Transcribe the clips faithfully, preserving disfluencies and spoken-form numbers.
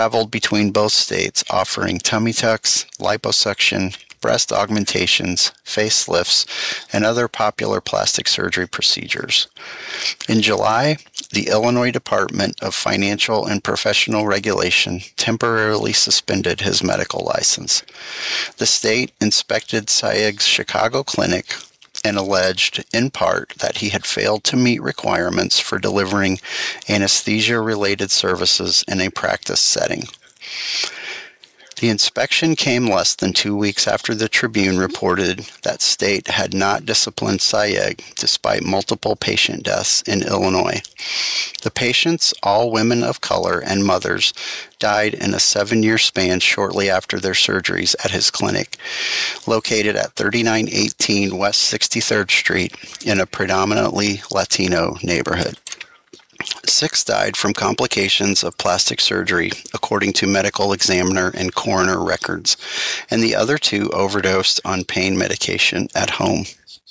traveled between both states offering tummy tucks, liposuction, breast augmentations, facelifts, and other popular plastic surgery procedures. In July, the Illinois Department of Financial and Professional Regulation temporarily suspended his medical license. The state inspected Sayeg's Chicago clinic and alleged, in part, that he had failed to meet requirements for delivering anesthesia-related services in a practice setting. The inspection came less than two weeks after the Tribune reported that state had not disciplined Sayeg despite multiple patient deaths in Illinois. The patients, all women of color and mothers, died in a seven-year span shortly after their surgeries at his clinic, located at thirty-nine eighteen West sixty-third Street in a predominantly Latino neighborhood. Six died from complications of plastic surgery, according to medical examiner and coroner records, and the other two overdosed on pain medication at home.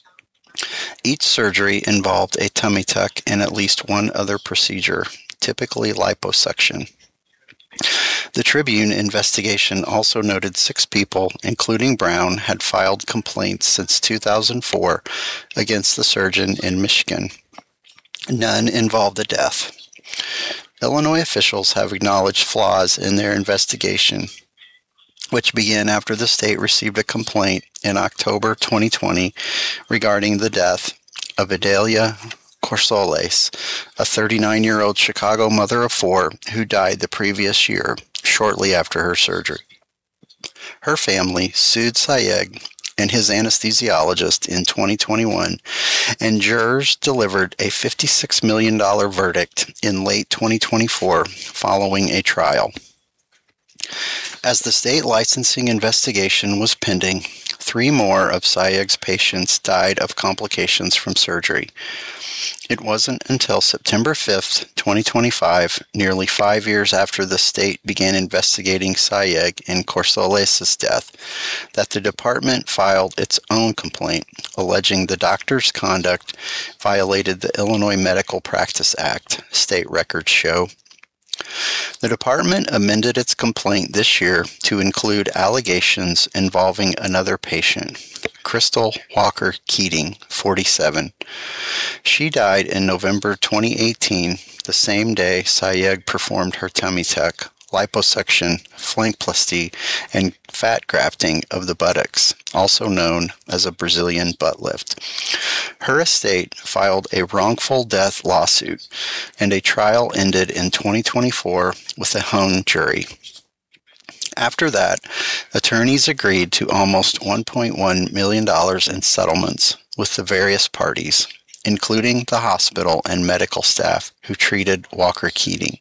Each surgery involved a tummy tuck and at least one other procedure, typically liposuction. The Tribune investigation also noted six people, including Brown, had filed complaints since two thousand four against the surgeon in Michigan. None involved a death. Illinois officials have acknowledged flaws in their investigation, which began after the state received a complaint in October twenty twenty regarding the death of Idalia Corsoles, a thirty-nine-year-old Chicago mother of four who died the previous year, shortly after her surgery. Her family sued Sayeg and his anesthesiologist in twenty twenty-one, and jurors delivered a fifty-six million dollars verdict in late twenty twenty-four following a trial. As the state licensing investigation was pending, three more of Sayeg's patients died of complications from surgery. It wasn't until September fifth, twenty twenty-five, nearly five years after the state began investigating Sayeg and Corsoles' death, that the department filed its own complaint, alleging the doctor's conduct violated the Illinois Medical Practice Act, state records show. The department amended its complaint this year to include allegations involving another patient, Crystal Walker Keating, forty-seven. She died in November twenty eighteen, the same day Sayeg performed her tummy tuck, liposuction, flankplasty, and fat grafting of the buttocks, also known as a Brazilian butt lift. Her estate filed a wrongful death lawsuit, and a trial ended in twenty twenty-four with a hung jury. After that, attorneys agreed to almost one point one million dollars in settlements with the various parties, including the hospital and medical staff who treated Walker Keating.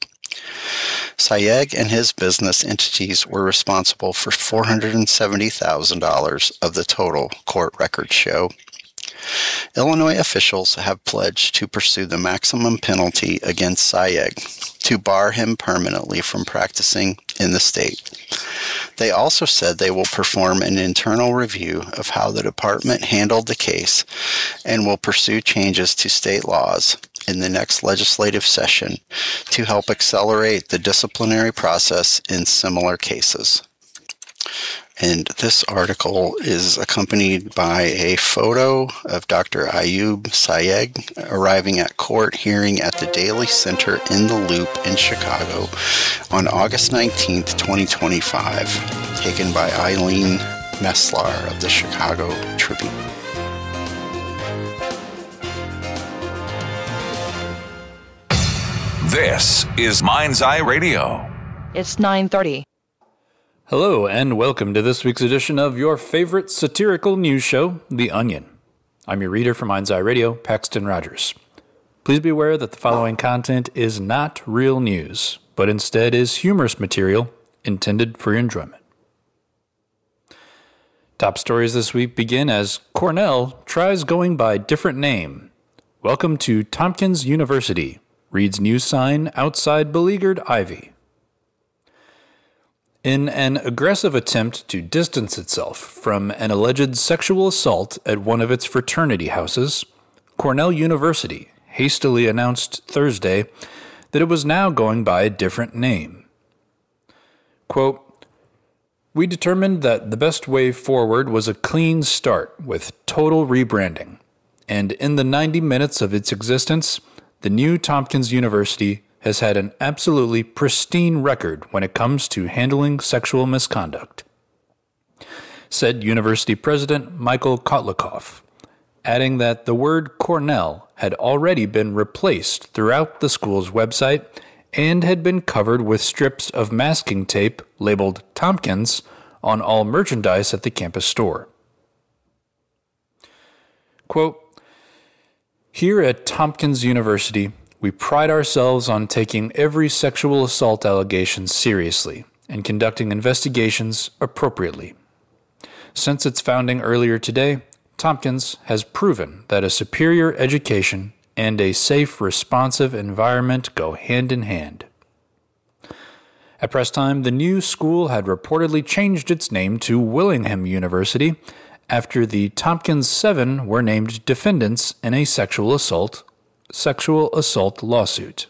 Sayeg and his business entities were responsible for four hundred seventy thousand dollars of the total, court records show. Illinois officials have pledged to pursue the maximum penalty against Sayeg to bar him permanently from practicing in the state. They also said they will perform an internal review of how the department handled the case and will pursue changes to state laws in the next legislative session to help accelerate the disciplinary process in similar cases. And this article is accompanied by a photo of Doctor Ayub Sayeg arriving at court hearing at the Daly Center in the Loop in Chicago on August nineteenth, twenty twenty-five, taken by Eileen Messlar of the Chicago Tribune. This is Mind's Eye Radio. It's nine thirty. Hello, and welcome to this week's edition of your favorite satirical news show, The Onion. I'm your reader for Mind's Eye Radio, Paxton Rogers. Please be aware that the following content is not real news, but instead is humorous material intended for your enjoyment. Top stories this week begin as Cornell tries going by different name. Welcome to Tompkins University, reads news sign outside beleaguered Ivy. In an aggressive attempt to distance itself from an alleged sexual assault at one of its fraternity houses, Cornell University hastily announced Thursday that it was now going by a different name. Quote, "We determined that the best way forward was a clean start with total rebranding. And in the ninety minutes of its existence, the new Tompkins University has had an absolutely pristine record when it comes to handling sexual misconduct," said University President Michael Kotlikoff, adding that the word Cornell had already been replaced throughout the school's website and had been covered with strips of masking tape labeled Tompkins on all merchandise at the campus store. Quote, "Here at Tompkins University, we pride ourselves on taking every sexual assault allegation seriously and conducting investigations appropriately. Since its founding earlier today, Tompkins has proven that a superior education and a safe, responsive environment go hand in hand." At press time, the new school had reportedly changed its name to Willingham University after the Tompkins Seven were named defendants in a sexual assault sexual assault lawsuit.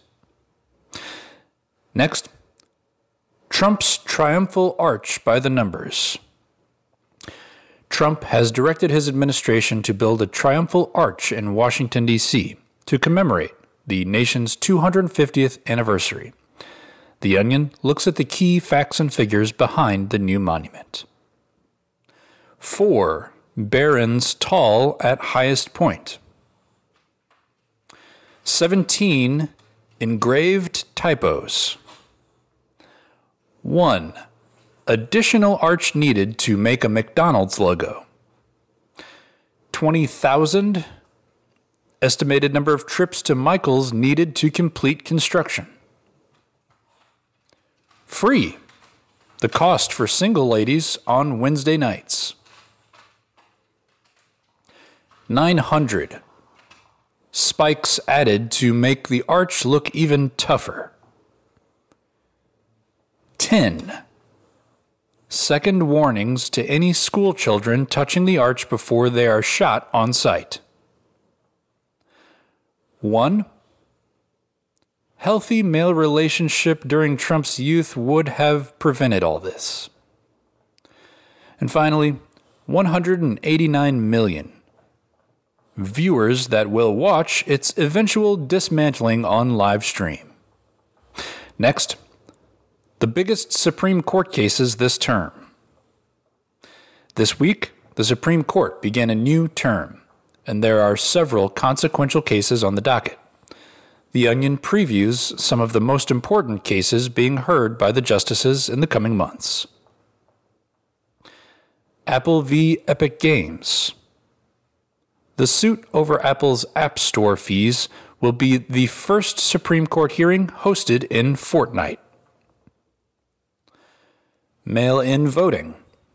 Next, Trump's triumphal arch by the numbers. Trump has directed his administration to build a triumphal arch in Washington, D C to commemorate the nation's two hundred fiftieth anniversary. The Onion looks at the key facts and figures behind the new monument. Four barons tall at highest point. Seventeen engraved typos. One additional arch needed to make a McDonald's logo. Twenty thousand estimated number of trips to Michael's needed to complete construction. Free. The cost for single ladies on Wednesday nights. nine hundred. Spikes added to make the arch look even tougher. ten. Second warnings to any school children touching the arch before they are shot on sight. one. Healthy male relationship during Trump's youth would have prevented all this. And finally, one hundred eighty-nine million. Viewers that will watch its eventual dismantling on live stream. Next, the biggest Supreme Court cases this term. This week, the Supreme Court began a new term, and there are several consequential cases on the docket. The Onion previews some of the most important cases being heard by the justices in the coming months. Apple v. Epic Games. The suit over Apple's App Store fees will be the first Supreme Court hearing hosted in Fortnite. Mail-in voting.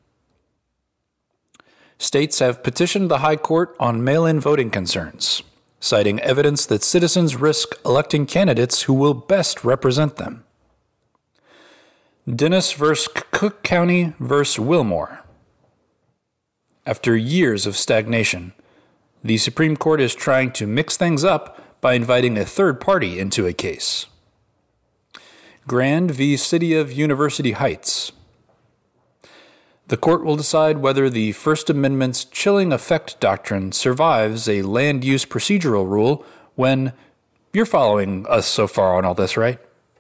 States have petitioned the High Court on mail-in voting concerns, citing evidence that citizens risk electing candidates who will best represent them. Dennis versus Cook County versus Wilmore. After years of stagnation, the Supreme Court is trying to mix things up by inviting a third party into a case. Grand v. City of University Heights. The court will decide whether the First Amendment's chilling effect doctrine survives a land use procedural rule when you're following us so far on all this, right?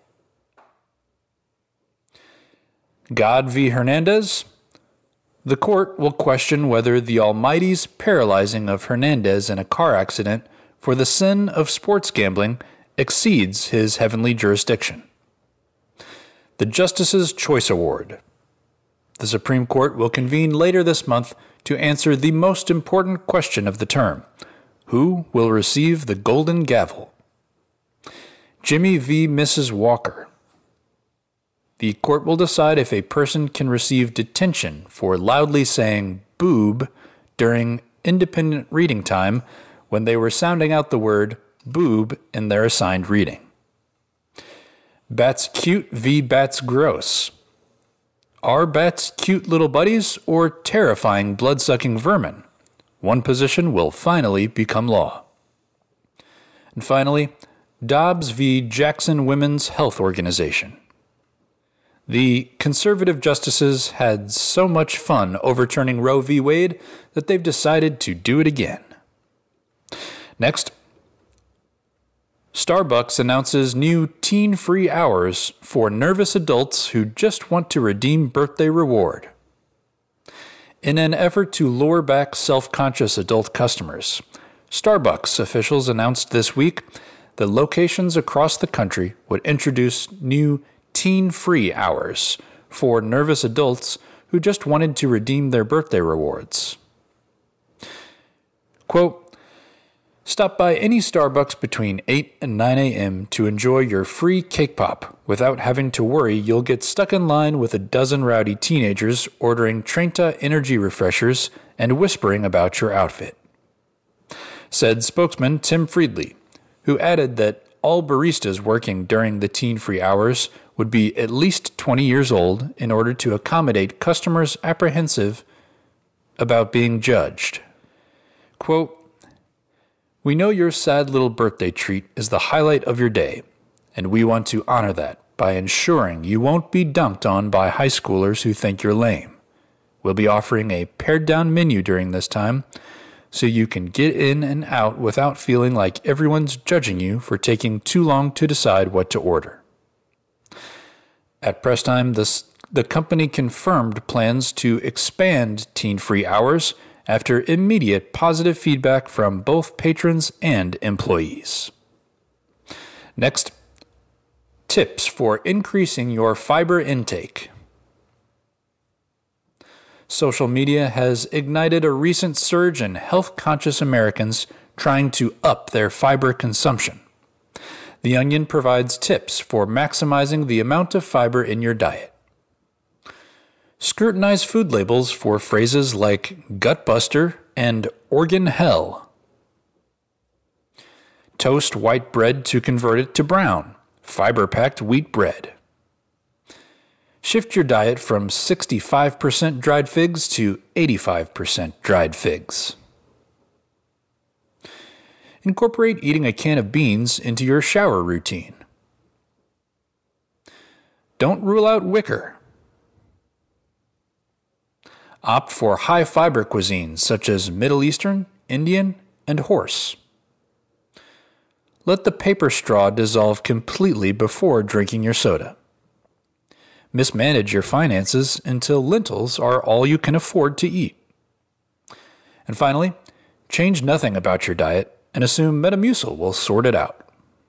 God v. Hernandez. The court will question whether the Almighty's paralyzing of Hernandez in a car accident for the sin of sports gambling exceeds his heavenly jurisdiction. The Justice's Choice Award. The Supreme Court will convene later this month to answer the most important question of the term: who will receive the Golden Gavel? Jimmy v. Missus Walker. The court will decide if a person can receive detention for loudly saying boob during independent reading time when they were sounding out the word boob in their assigned reading. Bats cute v. Bats gross. Are bats cute little buddies or terrifying blood-sucking vermin? One position will finally become law. And finally, Dobbs v. Jackson Women's Health Organization. The conservative justices had so much fun overturning Roe v. Wade that they've decided to do it again. Next, Starbucks announces new teen-free hours for nervous adults who just want to redeem birthday reward. In an effort to lure back self-conscious adult customers, Starbucks officials announced this week that locations across the country would introduce new teen-free hours for nervous adults who just wanted to redeem their birthday rewards. Quote, "Stop by any Starbucks between eight and nine a.m. to enjoy your free cake pop without having to worry you'll get stuck in line with a dozen rowdy teenagers ordering Trenta energy refreshers and whispering about your outfit," said spokesman Tim Friedley, who added that all baristas working during the teen-free hours would be at least twenty years old in order to accommodate customers apprehensive about being judged. Quote, "We know your sad little birthday treat is the highlight of your day, and we want to honor that by ensuring you won't be dunked on by high schoolers who think you're lame. We'll be offering a pared-down menu during this time, so you can get in and out without feeling like everyone's judging you for taking too long to decide what to order." At press time, this, the company confirmed plans to expand teen-free hours after immediate positive feedback from both patrons and employees. Next, tips for increasing your fiber intake. Social media has ignited a recent surge in health-conscious Americans trying to up their fiber consumption. The Onion provides tips for maximizing the amount of fiber in your diet. Scrutinize food labels for phrases like gutbuster and organ hell. Toast white bread to convert it to brown, fiber-packed wheat bread. Shift your diet from sixty-five percent dried figs to eighty-five percent dried figs. Incorporate eating a can of beans into your shower routine. Don't rule out wicker. Opt for high-fiber cuisines such as Middle Eastern, Indian, and horse. Let the paper straw dissolve completely before drinking your soda. Mismanage your finances until lentils are all you can afford to eat. And finally, change nothing about your diet and assume Metamucil will sort it out.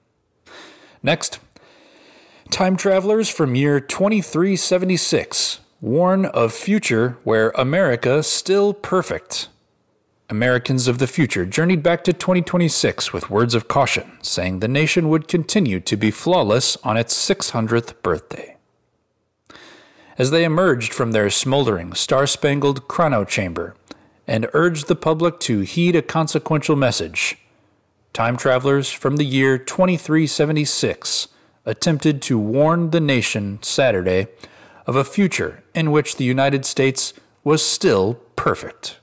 Next, time travelers from year twenty-three seventy-six warn of future where America still perfect. Americans of the future journeyed back to twenty twenty-six with words of caution, saying the nation would continue to be flawless on its six hundredth birthday. As they emerged from their smoldering, star-spangled chrono chamber and urged the public to heed a consequential message, time travelers from the year twenty-three seventy-six attempted to warn the nation Saturday of a future in which the United States was still perfect.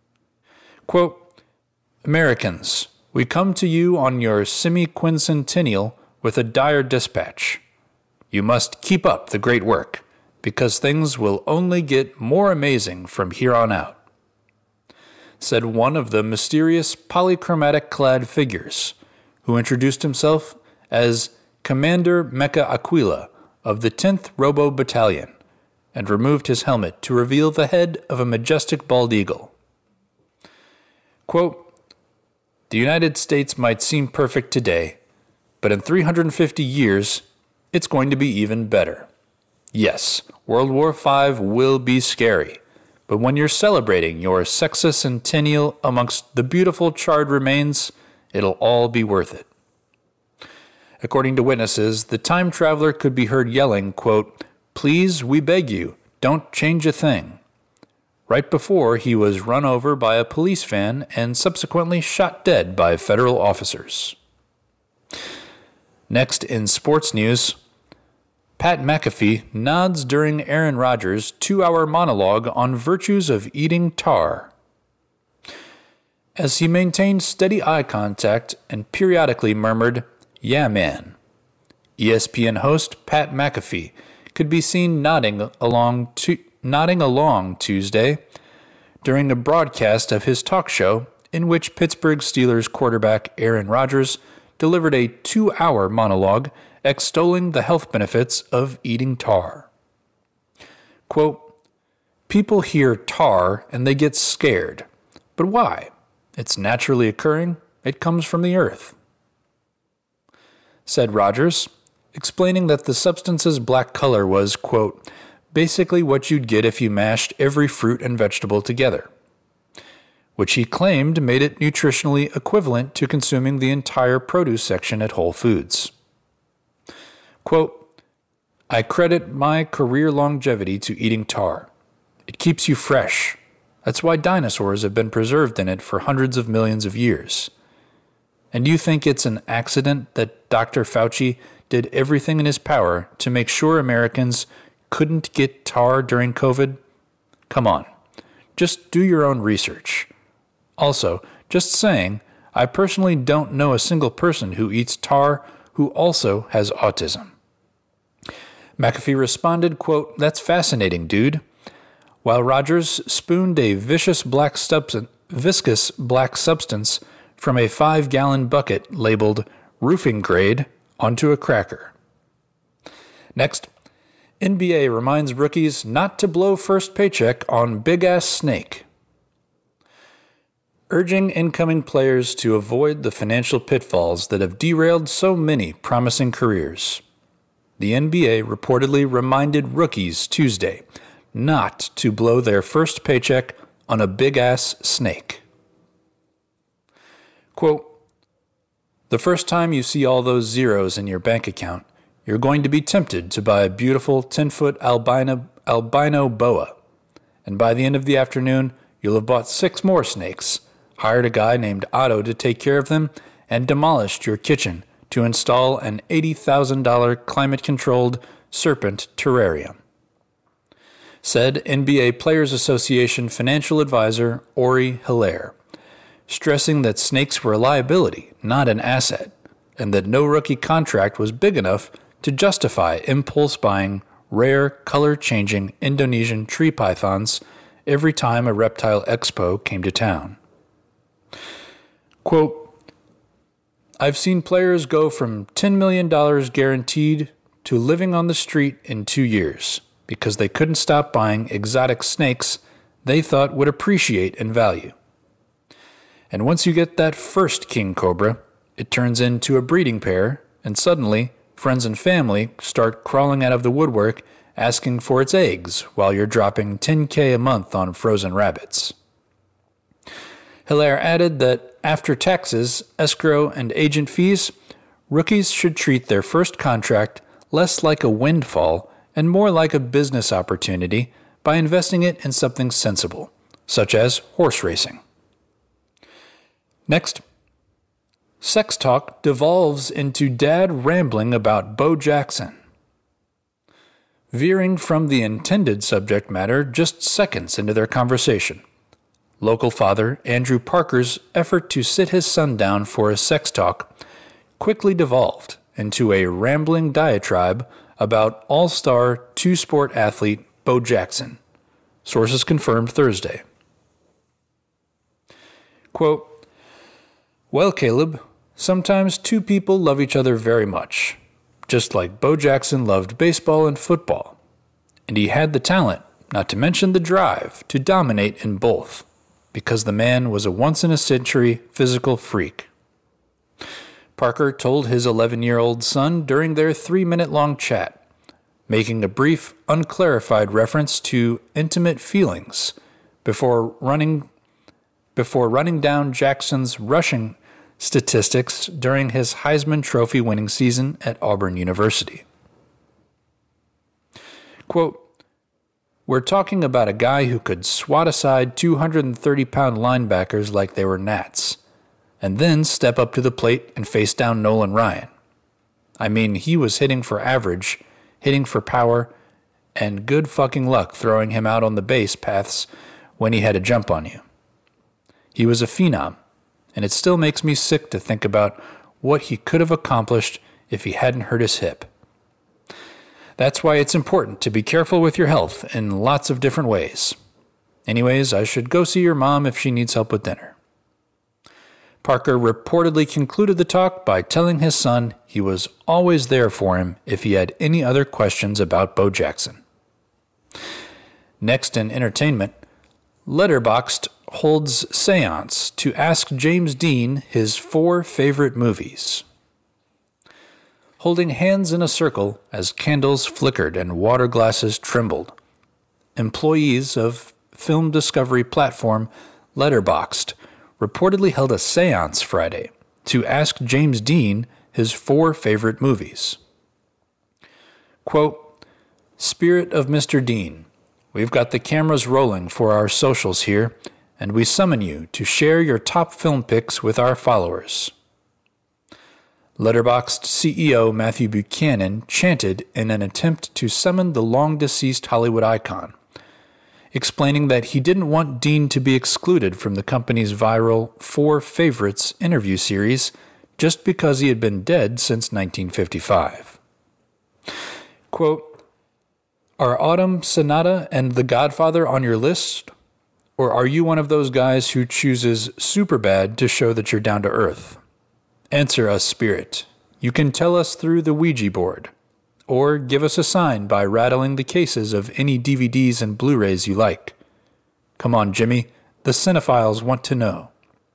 Quote, "Americans, we come to you on your semi-quincentennial with a dire dispatch. You must keep up the great work, because things will only get more amazing from here on out," said one of the mysterious polychromatic-clad figures, who introduced himself as Commander Mecca Aquila of the tenth Robo Battalion, and removed his helmet to reveal the head of a majestic bald eagle. Quote, "The United States might seem perfect today, but in three hundred fifty years, it's going to be even better. Yes, World War Five will be scary, but when you're celebrating your sexacentennial amongst the beautiful charred remains, it'll all be worth it." According to witnesses, the time traveler could be heard yelling, quote, "Please, we beg you, don't change a thing," right before he was run over by a police van and subsequently shot dead by federal officers. Next in sports news, Pat McAfee nods during Aaron Rodgers' two-hour monologue on virtues of eating tar. As he maintained steady eye contact and periodically murmured, "Yeah, man," E S P N host Pat McAfee could be seen nodding along, to, nodding along Tuesday during a broadcast of his talk show in which Pittsburgh Steelers quarterback Aaron Rodgers delivered a two-hour monologue extolling the health benefits of eating tar. Quote, "People hear tar and they get scared. But why? It's naturally occurring. It comes from the earth," said Rodgers, explaining that the substance's black color was, quote, "basically what you'd get if you mashed every fruit and vegetable together," which he claimed made it nutritionally equivalent to consuming the entire produce section at Whole Foods. Quote, "I credit my career longevity to eating tar. It keeps you fresh. That's why dinosaurs have been preserved in it for hundreds of millions of years. And you think it's an accident that Doctor Fauci did everything in his power to make sure Americans couldn't get tar during COVID? Come on, just do your own research. Also, just saying, I personally don't know a single person who eats tar who also has autism." McAfee responded, quote, "That's fascinating, dude," while Rodgers spooned a vicious black substance, viscous black substance from a five-gallon bucket labeled roofing grade onto a cracker. Next, N B A reminds rookies not to blow first paycheck on big-ass snake. Urging incoming players to avoid the financial pitfalls that have derailed so many promising careers. The N B A reportedly reminded rookies Tuesday not to blow their first paycheck on a big-ass snake. Quote, "The first time you see all those zeros in your bank account, you're going to be tempted to buy a beautiful ten-foot albino, albino boa. And by the end of the afternoon, you'll have bought six more snakes, hired a guy named Otto to take care of them, and demolished your kitchen to install an eighty thousand dollars climate-controlled serpent terrarium," said N B A Players Association financial advisor Ori Hilaire, stressing that snakes were a liability, not an asset, and that no rookie contract was big enough to justify impulse buying rare, color-changing Indonesian tree pythons every time a reptile expo came to town. Quote, "I've seen players go from ten million dollars guaranteed to living on the street in two years because they couldn't stop buying exotic snakes they thought would appreciate in value. And once you get that first king cobra, it turns into a breeding pair, and suddenly friends and family start crawling out of the woodwork asking for its eggs while you're dropping ten K a month on frozen rabbits." Hilaire added that after taxes, escrow, and agent fees, rookies should treat their first contract less like a windfall and more like a business opportunity by investing it in something sensible, such as horse racing. Next, sex talk devolves into dad rambling about Bo Jackson, veering from the intended subject matter just seconds into their conversation. Local father Andrew Parker's effort to sit his son down for a sex talk quickly devolved into a rambling diatribe about all-star two-sport athlete Bo Jackson, sources confirmed Thursday. Quote, "Well, Caleb, sometimes two people love each other very much, just like Bo Jackson loved baseball and football, and he had the talent, not to mention the drive, to dominate in both, because the man was a once-in-a-century physical freak," Parker told his eleven-year-old son during their three-minute-long chat, making a brief, unclarified reference to intimate feelings before running before running down Jackson's rushing statistics during his Heisman Trophy winning season at Auburn University. Quote, "We're talking about a guy who could swat aside two hundred thirty pound linebackers like they were gnats, and then step up to the plate and face down Nolan Ryan. I mean, he was hitting for average, hitting for power, and good fucking luck throwing him out on the base paths when he had a jump on you. He was a phenom, and it still makes me sick to think about what he could have accomplished if he hadn't hurt his hip. That's why it's important to be careful with your health in lots of different ways. Anyways, I should go see your mom if she needs help with dinner. Parker reportedly concluded the talk by telling his son he was always there for him if he had any other questions about Bo Jackson. Next in entertainment, Letterboxd holds seance to ask James Dean his four favorite movies. Holding hands in a circle as candles flickered and water glasses trembled, employees of film discovery platform Letterboxd reportedly held a seance Friday to ask James Dean his four favorite movies. Quote, "Spirit of Mister Dean, we've got the cameras rolling for our socials here, and we summon you to share your top film picks with our followers." Letterboxd C E O Matthew Buchanan chanted in an attempt to summon the long-deceased Hollywood icon, explaining that he didn't want Dean to be excluded from the company's viral Four Favorites interview series just because he had been dead since nineteen fifty-five. Quote, "Are Autumn Sonata and The Godfather on your list? Or are you one of those guys who chooses Superbad to show that you're down to earth? Answer us, Spirit. You can tell us through the Ouija board, or give us a sign by rattling the cases of any D V Ds and Blu-rays you like. Come on, Jimmy, the cinephiles want to know."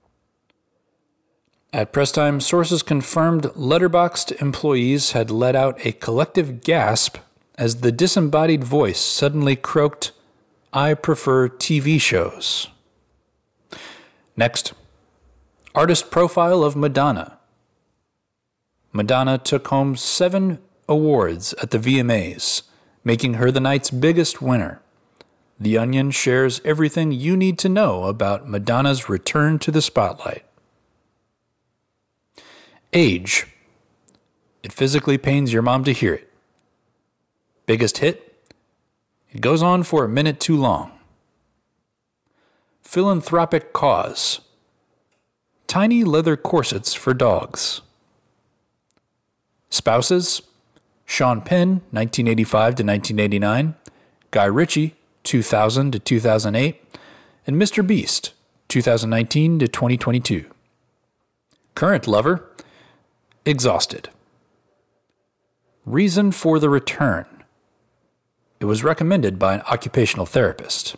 At press time, sources confirmed Letterboxd employees had let out a collective gasp as the disembodied voice suddenly croaked, "I prefer T V shows." Next, artist profile of Madonna. Madonna took home seven awards at the V M As, making her the night's biggest winner. The Onion shares everything you need to know about Madonna's return to the spotlight. Age. It physically pains your mom to hear it. Biggest hit? It goes on for a minute too long. Philanthropic cause. Tiny leather corsets for dogs. Spouses. Sean Penn, nineteen eighty-five to nineteen eighty-nine, Guy Ritchie, two thousand to two thousand eight, and Mister Beast, two thousand nineteen to twenty twenty-two. Current lover, exhausted. Reason for the return. It was recommended by an occupational therapist.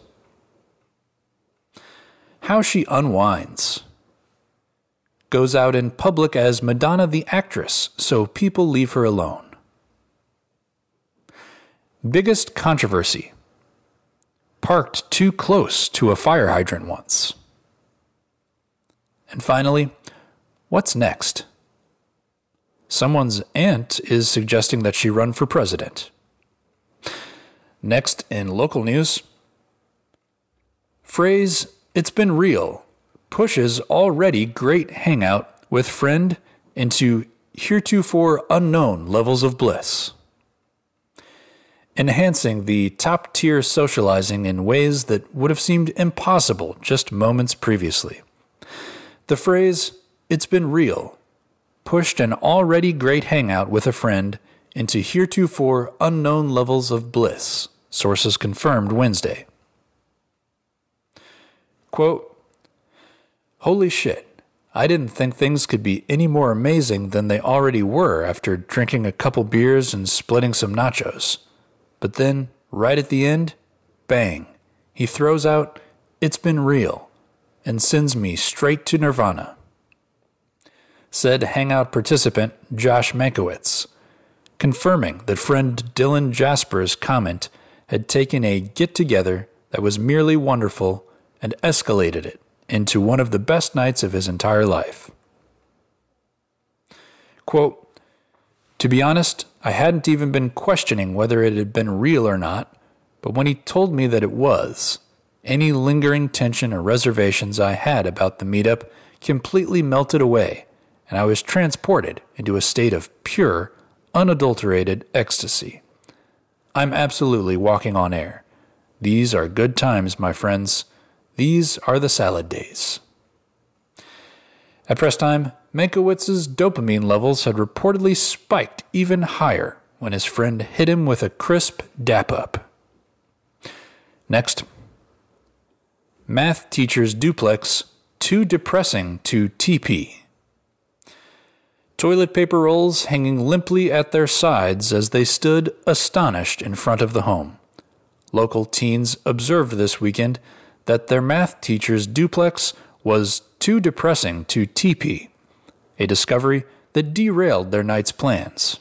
How she unwinds. Goes out in public as Madonna the actress, so people leave her alone. Biggest controversy. Parked too close to a fire hydrant once. And finally, what's next? Someone's aunt is suggesting that she run for president. Next in local news, phrase, "It's been real," pushes already great hangout with friend into heretofore unknown levels of bliss, enhancing the top-tier socializing in ways that would have seemed impossible just moments previously. The phrase, "It's been real," pushed an already great hangout with a friend into heretofore unknown levels of bliss, sources confirmed Wednesday. Quote, "Holy shit, I didn't think things could be any more amazing than they already were after drinking a couple beers and splitting some nachos. But then, right at the end, bang, he throws out, 'It's been real,' and sends me straight to nirvana," said hangout participant Josh Mankiewicz, confirming that friend Dylan Jasper's comment had taken a get-together that was merely wonderful and escalated it into one of the best nights of his entire life. Quote, "To be honest, I hadn't even been questioning whether it had been real or not, but when he told me that it was, any lingering tension or reservations I had about the meetup completely melted away, and I was transported into a state of pure, unadulterated ecstasy. I'm absolutely walking on air. These are good times, my friends. These are the salad days." At press time, Mankiewicz's dopamine levels had reportedly spiked even higher when his friend hit him with a crisp dap-up. Next, math teacher's duplex, too depressing to T P. Toilet paper rolls hanging limply at their sides as they stood astonished in front of the home. Local teens observed this weekend that their math teacher's duplex was too depressing to T P, a discovery that derailed their night's plans.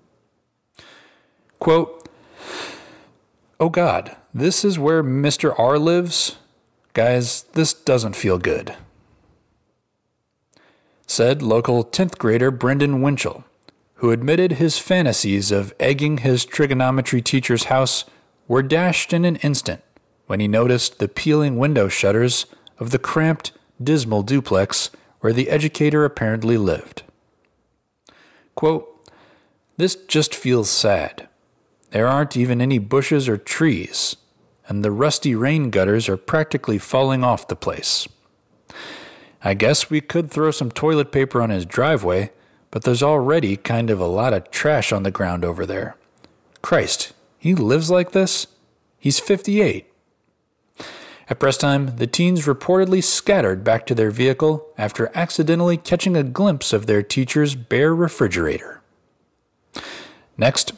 Quote, "Oh God, this is where Mister R lives? Guys, this doesn't feel good," said local tenth grader Brendan Winchell, who admitted his fantasies of egging his trigonometry teacher's house were dashed in an instant when he noticed the peeling window shutters of the cramped, dismal duplex where the educator apparently lived. Quote, "This just feels sad. There aren't even any bushes or trees, and the rusty rain gutters are practically falling off the place. I guess we could throw some toilet paper on his driveway, but there's already kind of a lot of trash on the ground over there. Christ, he lives like this? He's fifty-eight. At press time, the teens reportedly scattered back to their vehicle after accidentally catching a glimpse of their teacher's bare refrigerator. Next,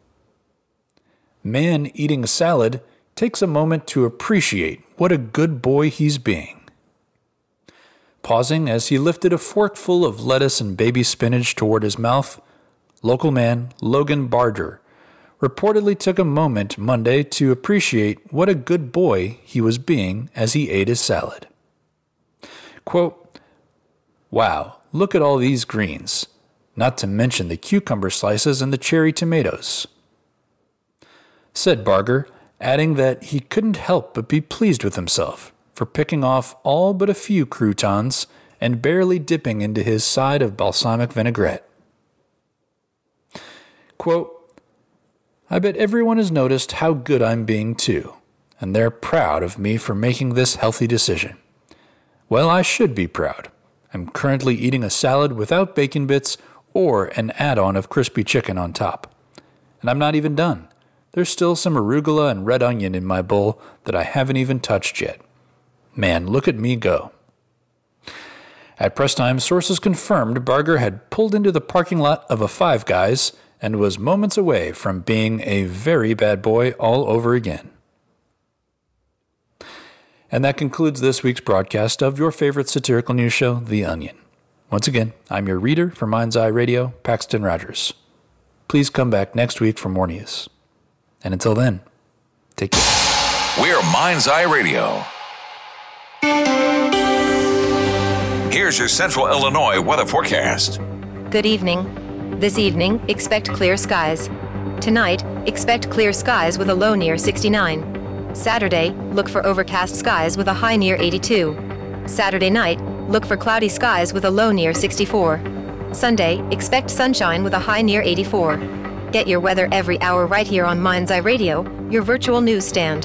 man eating salad takes a moment to appreciate what a good boy he's being. Pausing as he lifted a forkful of lettuce and baby spinach toward his mouth, local man Logan Barger reportedly took a moment Monday to appreciate what a good boy he was being as he ate his salad. Quote, "Wow, look at all these greens, not to mention the cucumber slices and the cherry tomatoes," said Barger, adding that he couldn't help but be pleased with himself for picking off all but a few croutons and barely dipping into his side of balsamic vinaigrette. Quote, "I bet everyone has noticed how good I'm being too, and they're proud of me for making this healthy decision. Well, I should be proud. I'm currently eating a salad without bacon bits or an add-on of crispy chicken on top. And I'm not even done. There's still some arugula and red onion in my bowl that I haven't even touched yet. Man, look at me go." At press time, sources confirmed Barger had pulled into the parking lot of a Five Guys and was moments away from being a very bad boy all over again. And that concludes this week's broadcast of your favorite satirical news show, The Onion. Once again, I'm your reader for Mind's Eye Radio, Paxton Rogers. Please come back next week for more news. And until then, take care. We're Mind's Eye Radio. Here's your Central Illinois weather forecast. Good evening. This evening, expect clear skies. Tonight, expect clear skies with a low near sixty-nine. Saturday, look for overcast skies with a high near eighty-two. Saturday night, look for cloudy skies with a low near sixty-four. Sunday, expect sunshine with a high near eighty-four. Get your weather every hour right here on Mind's Eye Radio, your virtual newsstand.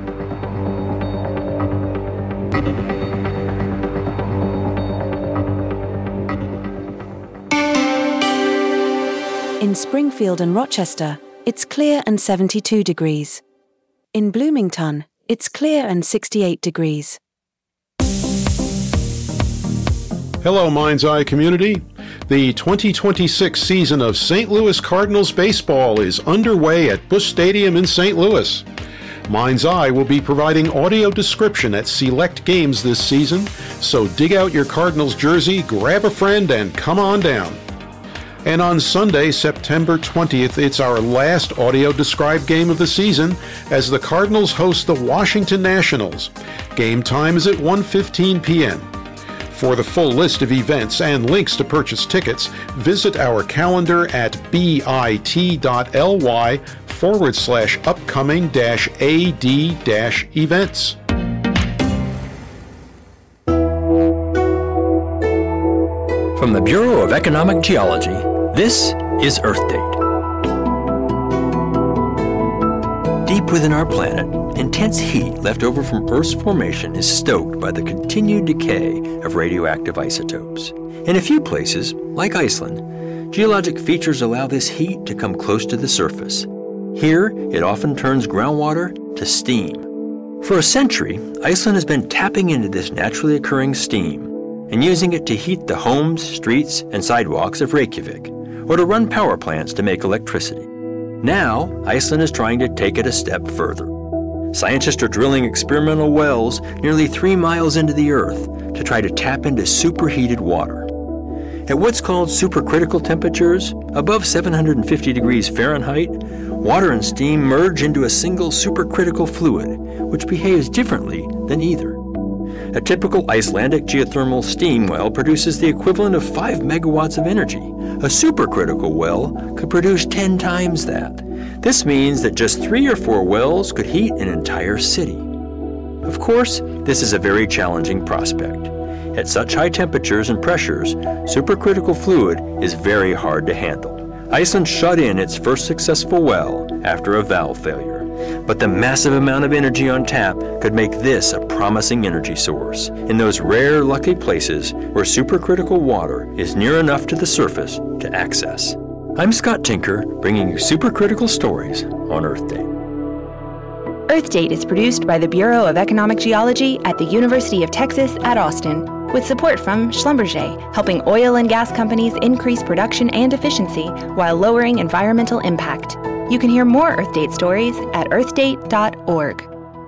In Springfield and Rochester, it's clear and seventy-two degrees. In Bloomington, it's clear and sixty-eight degrees. Hello, Mind's Eye community. The twenty twenty-six season of Saint Louis Cardinals baseball is underway at Busch Stadium in Saint Louis. Mind's Eye will be providing audio description at select games this season, so dig out your Cardinals jersey, grab a friend, and come on down. And on Sunday, September twentieth, it's our last audio-described game of the season as the Cardinals host the Washington Nationals. Game time is at one fifteen p.m. For the full list of events and links to purchase tickets, visit our calendar at bit.ly forward slash upcoming dash AD dash events. From the Bureau of Economic Geology, this is Earth Date. Deep within our planet, intense heat left over from Earth's formation is stoked by the continued decay of radioactive isotopes. In a few places, like Iceland, Geologic features allow this heat to come close to the surface. Here, it often turns groundwater to steam. For a century, Iceland has been tapping into this naturally occurring steam and using it to heat the homes, streets, and sidewalks of Reykjavik, or to run power plants to make electricity. Now, Iceland is trying to take it a step further. Scientists are drilling experimental wells nearly three miles into the earth to try to tap into superheated water. At what's called supercritical temperatures, above seven hundred fifty degrees Fahrenheit, water and steam merge into a single supercritical fluid, which behaves differently than either. A typical Icelandic geothermal steam well produces the equivalent of five megawatts of energy. A supercritical well could produce ten times that. This means that just three or four wells could heat an entire city. Of course, this is a very challenging prospect. At such high temperatures and pressures, supercritical fluid is very hard to handle. Iceland shut in its first successful well after a valve failure. But the massive amount of energy on tap could make this a promising energy source in those rare, lucky places where supercritical water is near enough to the surface to access. I'm Scott Tinker, bringing you supercritical stories on Earth Day. Earth Date is produced by the Bureau of Economic Geology at the University of Texas at Austin, with support from Schlumberger, helping oil and gas companies increase production and efficiency while lowering environmental impact. You can hear more Earth Date stories at earth date dot org.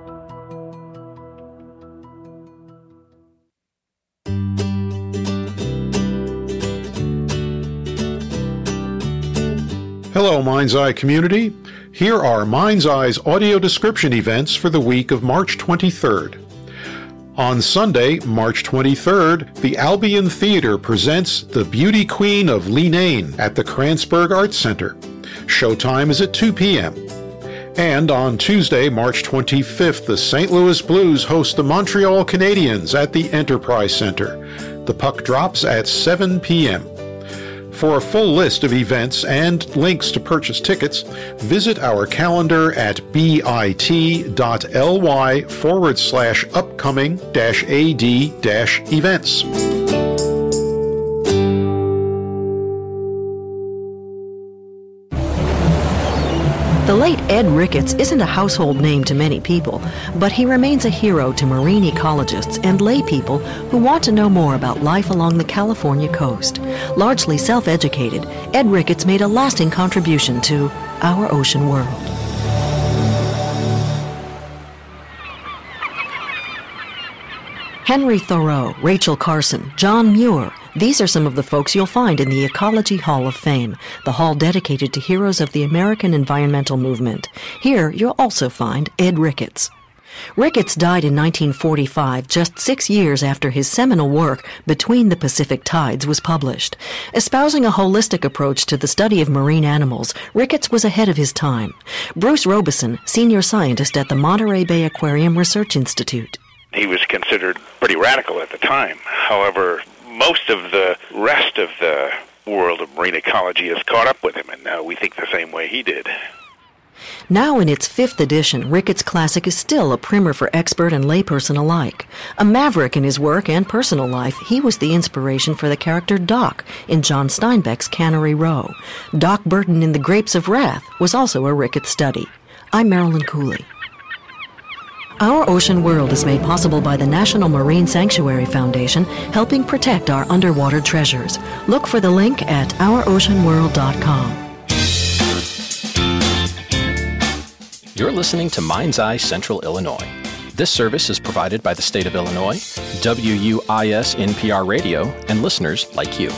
Hello, Mind's Eye community. Here are Mind's Eye's audio description events for the week of March twenty-third. On Sunday, March twenty-third, the Albion Theater presents The Beauty Queen of Leenane at the Kranzberg Arts Center. Showtime is at two p.m. And on Tuesday, March twenty-fifth, the Saint Louis Blues host the Montreal Canadiens at the Enterprise Center. The puck drops at seven p.m. For a full list of events and links to purchase tickets, visit our calendar at bit.ly forward slash upcoming dash ad dash events. The late Ed Ricketts isn't a household name to many people, but he remains a hero to marine ecologists and lay people who want to know more about life along the California coast. Largely self-educated, Ed Ricketts made a lasting contribution to our ocean world. Henry Thoreau, Rachel Carson, John Muir, these are some of the folks you'll find in the Ecology Hall of Fame, the hall dedicated to heroes of the American environmental movement. Here, you'll also find Ed Ricketts. Ricketts died in nineteen forty-five, just six years after his seminal work, Between the Pacific Tides, was published. Espousing a holistic approach to the study of marine animals, Ricketts was ahead of his time. Bruce Robeson, senior scientist at the Monterey Bay Aquarium Research Institute. He was considered pretty radical at the time. However, most of the rest of the world of marine ecology has caught up with him, and now we think the same way he did. Now in its fifth edition, Ricketts Classic is still a primer for expert and layperson alike. A maverick in his work and personal life, he was the inspiration for the character Doc in John Steinbeck's Cannery Row. Doc Burton in The Grapes of Wrath was also a Ricketts study. I'm Marilyn Cooley. Our Ocean World is made possible by the National Marine Sanctuary Foundation, helping protect our underwater treasures. Look for the link at our ocean world dot com. You're listening to Mind's Eye Central Illinois. This service is provided by the state of Illinois, W U I S N P R Radio, and listeners like you.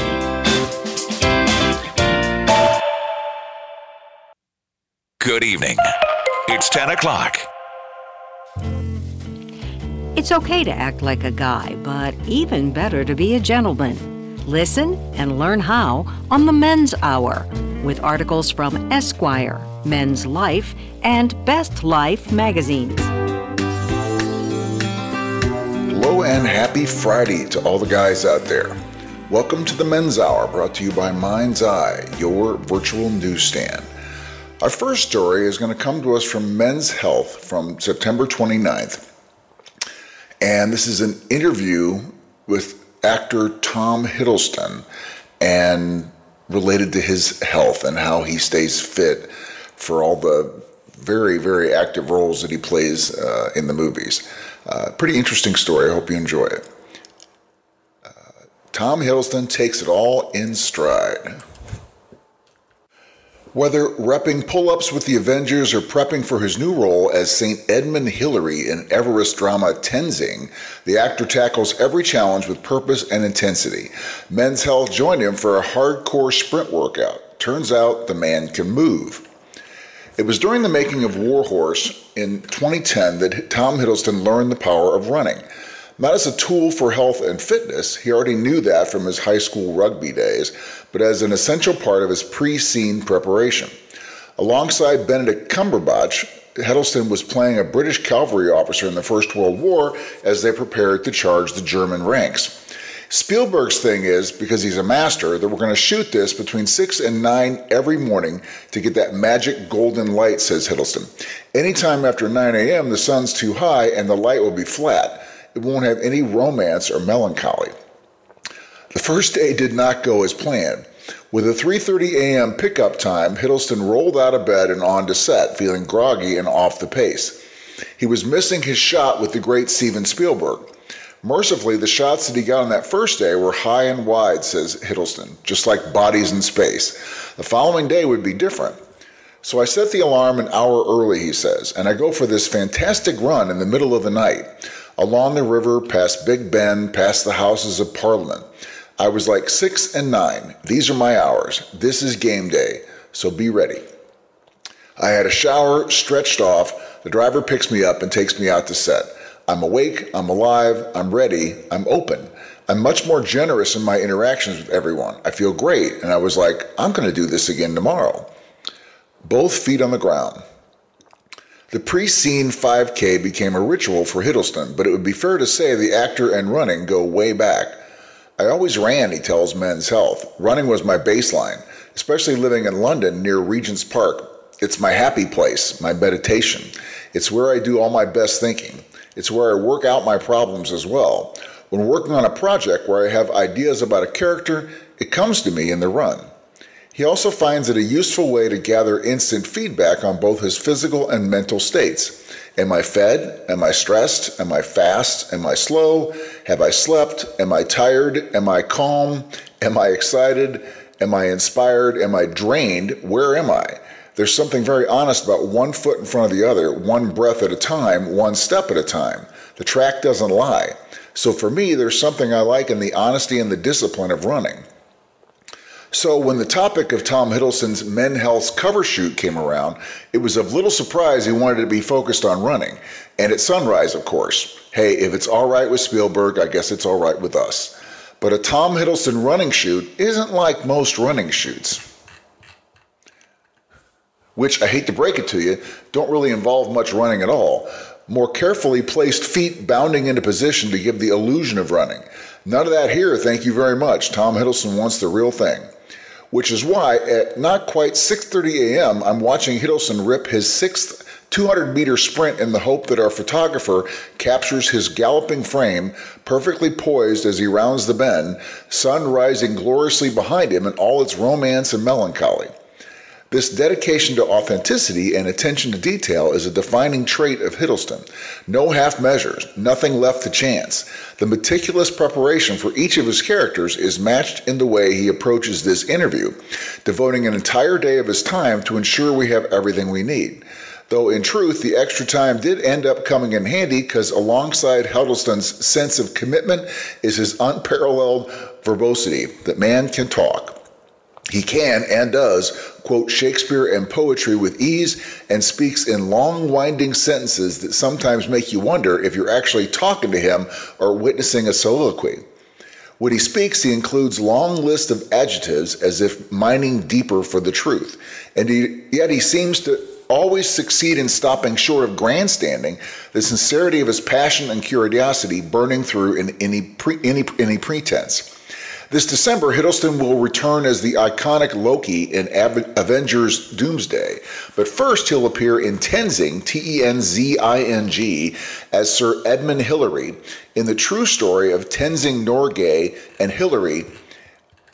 Good evening. It's ten o'clock. It's okay to act like a guy, but even better to be a gentleman. Listen and learn how on the Men's Hour, with articles from Esquire, Men's Life, and Best Life magazines. Hello and happy Friday to all the guys out there. Welcome to the Men's Hour, brought to you by Mind's Eye, your virtual newsstand. Our first story is going to come to us from Men's Health from September twenty-ninth. And this is an interview with actor Tom Hiddleston. And related to his health and how he stays fit for all the very, very active roles that he plays uh, in the movies. Uh, pretty interesting story. I hope you enjoy it. Uh, Tom Hiddleston takes it all in stride. Whether repping pull-ups with the Avengers or prepping for his new role as Saint Edmund Hillary in Everest drama Tenzing, the actor tackles every challenge with purpose and intensity. Men's Health joined him for a hardcore sprint workout. Turns out the man can move. It was during the making of Warhorse in twenty ten that Tom Hiddleston learned the power of running. Not as a tool for health and fitness, he already knew that from his high school rugby days, but as an essential part of his pre-scene preparation. Alongside Benedict Cumberbatch, Hiddleston was playing a British cavalry officer in the First World War as they prepared to charge the German ranks. Spielberg's thing is, because he's a master, that we're going to shoot this between six and nine every morning to get that magic golden light, says Hiddleston. Anytime after nine a.m., the sun's too high and the light will be flat. It won't have any romance or melancholy. The first day did not go as planned. With a three thirty a.m. pickup time, Hiddleston rolled out of bed and on to set, feeling groggy and off the pace. He was missing his shot with the great Steven Spielberg. Mercifully, the shots that he got on that first day were high and wide, says Hiddleston, just like bodies in space. The following day would be different. So I set the alarm an hour early, he says, and I go for this fantastic run in the middle of the night, along the river, past Big Ben, past the Houses of Parliament. I was like six and nine. These are my hours. This is game day, so be ready. I had a shower, stretched off. The driver picks me up and takes me out to set. I'm awake, I'm alive, I'm ready, I'm open. I'm much more generous in my interactions with everyone. I feel great, and I was like, I'm going to do this again tomorrow. Both feet on the ground. The pre-scene five K became a ritual for Hiddleston, but it would be fair to say the actor and running go way back. I always ran, he tells Men's Health. Running was my baseline, especially living in London near Regent's Park. It's my happy place, my meditation. It's where I do all my best thinking. It's where I work out my problems as well. When working on a project where I have ideas about a character, it comes to me in the run. He also finds it a useful way to gather instant feedback on both his physical and mental states. Am I fed? Am I stressed? Am I fast? Am I slow? Have I slept? Am I tired? Am I calm? Am I excited? Am I inspired? Am I drained? Where am I? There's something very honest about one foot in front of the other, one breath at a time, one step at a time. The track doesn't lie. So for me, there's something I like in the honesty and the discipline of running. So when the topic of Tom Hiddleston's Men's Health's cover shoot came around, it was of little surprise he wanted to be focused on running. And at Sunrise, of course. Hey, if it's all right with Spielberg, I guess it's all right with us. But a Tom Hiddleston running shoot isn't like most running shoots, which, I hate to break it to you, don't really involve much running at all. More carefully placed feet bounding into position to give the illusion of running. None of that here, thank you very much. Tom Hiddleston wants the real thing. Which is why, at not quite six thirty a.m., I'm watching Hiddleston rip his sixth two hundred meter sprint in the hope that our photographer captures his galloping frame, perfectly poised as he rounds the bend, sun rising gloriously behind him in all its romance and melancholy. This dedication to authenticity and attention to detail is a defining trait of Hiddleston. No half measures, nothing left to chance. The meticulous preparation for each of his characters is matched in the way he approaches this interview, devoting an entire day of his time to ensure we have everything we need. Though in truth, the extra time did end up coming in handy because alongside Hiddleston's sense of commitment is his unparalleled verbosity. That man can talk. He can and does quote Shakespeare and poetry with ease and speaks in long, winding sentences that sometimes make you wonder if you're actually talking to him or witnessing a soliloquy. When he speaks, he includes long lists of adjectives as if mining deeper for the truth. And he, yet he seems to always succeed in stopping short of grandstanding, the sincerity of his passion and curiosity burning through in any, pre, any, any pretense. This December, Hiddleston will return as the iconic Loki in Avengers Doomsday. But first, he'll appear in Tenzing, T E N Z I N G, as Sir Edmund Hillary in the true story of Tenzing Norgay and Hillary,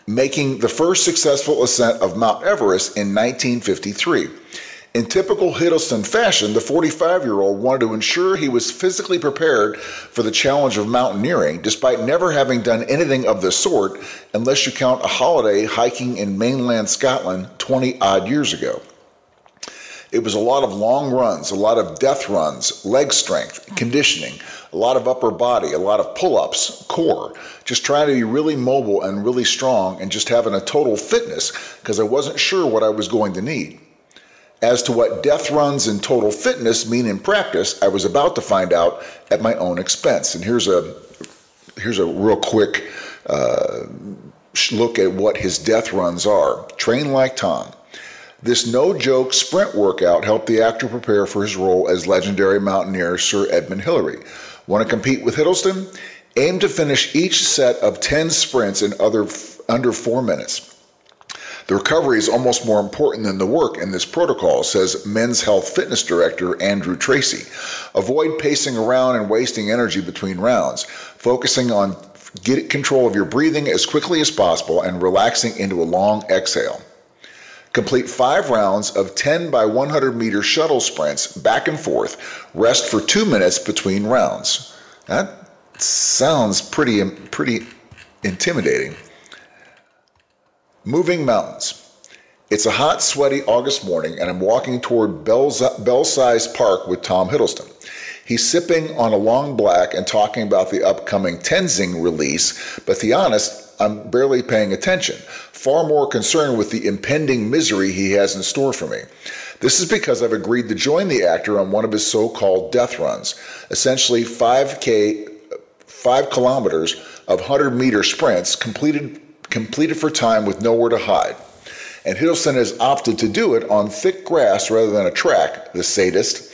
making the first successful ascent of Mount Everest in nineteen fifty-three. In typical Hiddleston fashion, the forty-five-year-old wanted to ensure he was physically prepared for the challenge of mountaineering, despite never having done anything of the sort, unless you count a holiday hiking in mainland Scotland twenty-odd years ago. It was a lot of long runs, a lot of death runs, leg strength, conditioning, a lot of upper body, a lot of pull-ups, core, just trying to be really mobile and really strong and just having a total fitness because I wasn't sure what I was going to need. As to what death runs and total fitness mean in practice, I was about to find out at my own expense. And here's a here's a real quick uh, look at what his death runs are. Train like Tom. This no-joke sprint workout helped the actor prepare for his role as legendary mountaineer Sir Edmund Hillary. Want to compete with Hiddleston? Aim to finish each set of ten sprints in other, under four minutes. The recovery is almost more important than the work in this protocol, says Men's Health Fitness Director Andrew Tracy. Avoid pacing around and wasting energy between rounds, focusing on get control of your breathing as quickly as possible and relaxing into a long exhale. Complete five rounds of ten by one hundred meter shuttle sprints back and forth. Rest for two minutes between rounds. That sounds pretty, pretty intimidating. Moving mountains. It's a hot, sweaty August morning, and I'm walking toward Belsize Park with Tom Hiddleston. He's sipping on a long black and talking about the upcoming Tenzing release, but to be honest, I'm barely paying attention, far more concerned with the impending misery he has in store for me. This is because I've agreed to join the actor on one of his so-called death runs, essentially five K, five kilometers of one hundred meter sprints completed completed for time with nowhere to hide. And Hiddleston has opted to do it on thick grass rather than a track, the sadist.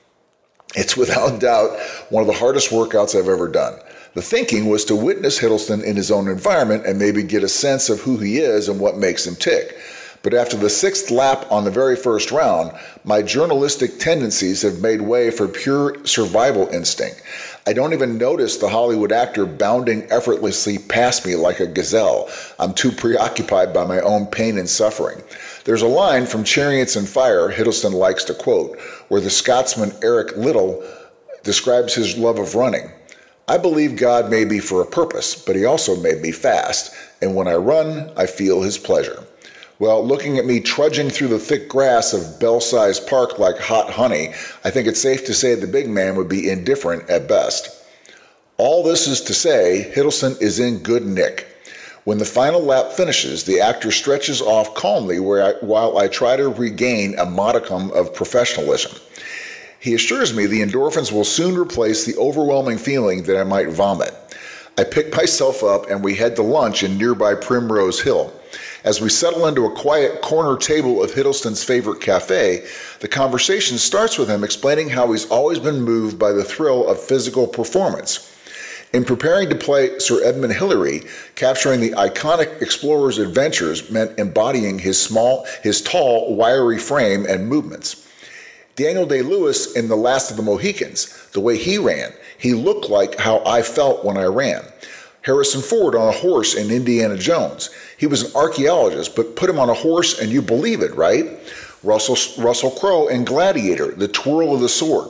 It's without doubt one of the hardest workouts I've ever done. The thinking was to witness Hiddleston in his own environment and maybe get a sense of who he is and what makes him tick. But after the sixth lap on the very first round, my journalistic tendencies have made way for pure survival instinct. I don't even notice the Hollywood actor bounding effortlessly past me like a gazelle. I'm too preoccupied by my own pain and suffering. There's a line from Chariots and Fire Hiddleston likes to quote, where the Scotsman Eric Liddell describes his love of running. I believe God made me for a purpose, but he also made me fast, and when I run, I feel his pleasure. Well, looking at me trudging through the thick grass of Belsize Park like hot honey, I think it's safe to say the big man would be indifferent at best. All this is to say, Hiddleston is in good nick. When the final lap finishes, the actor stretches off calmly where I, while I try to regain a modicum of professionalism. He assures me the endorphins will soon replace the overwhelming feeling that I might vomit. I pick myself up and we head to lunch in nearby Primrose Hill. As we settle into a quiet corner table of Hiddleston's favorite cafe, the conversation starts with him explaining how he's always been moved by the thrill of physical performance. In preparing to play Sir Edmund Hillary, capturing the iconic explorer's adventures meant embodying his small, his tall, wiry frame and movements. Daniel Day-Lewis in The Last of the Mohicans, the way he ran, he looked like how I felt when I ran. Harrison Ford on a horse in Indiana Jones. He was an archaeologist, but put him on a horse and you believe it, right? Russell, Russell Crowe in Gladiator, the twirl of the sword.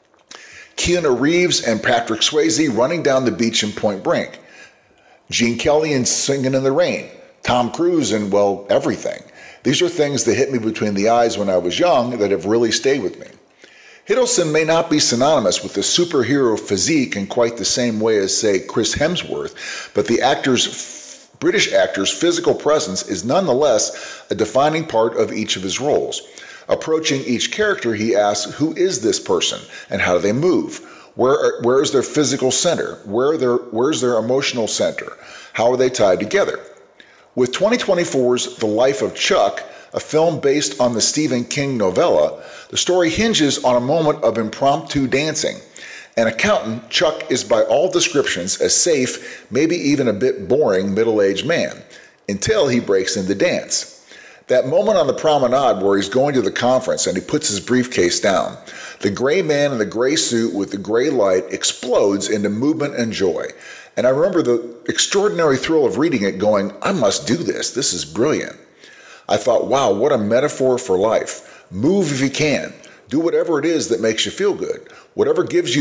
Keanu Reeves and Patrick Swayze running down the beach in Point Break. Gene Kelly in Singing in the Rain. Tom Cruise in, well, everything. These are things that hit me between the eyes when I was young that have really stayed with me. Hiddleston may not be synonymous with the superhero physique in quite the same way as, say, Chris Hemsworth, but the actor's, British actor's physical presence is nonetheless a defining part of each of his roles. Approaching each character, he asks, who is this person and how do they move? Where, where is their physical center? Where are their, where's their emotional center? How are they tied together? With twenty twenty-four's The Life of Chuck, a film based on the Stephen King novella, the story hinges on a moment of impromptu dancing. An accountant, Chuck is by all descriptions a safe, maybe even a bit boring middle-aged man, until he breaks into dance. That moment on the promenade where he's going to the conference and he puts his briefcase down. The gray man in the gray suit with the gray light explodes into movement and joy. And I remember the extraordinary thrill of reading it going, I must do this. This is brilliant. I thought, wow, what a metaphor for life. Move if you can. Do whatever it is that makes you feel good. Whatever gives you